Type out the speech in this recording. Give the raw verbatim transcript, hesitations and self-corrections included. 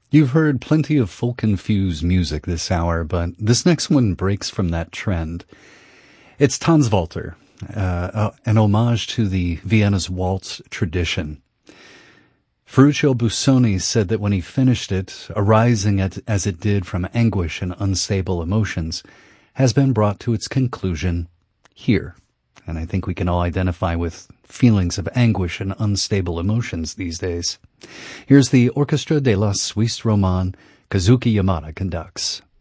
You've heard plenty of folk-infused music this hour, but this next one breaks from that trend. It's Tanzwalter, uh, uh, an homage to the Vienna's waltz tradition. Ferruccio Busoni said that when he finished it, arising at, as it did from anguish and unstable emotions, has been brought to its conclusion here. And I think we can all identify with feelings of anguish and unstable emotions these days. Here's the Orchestra de la Suisse Romande. Kazuki Yamada conducts.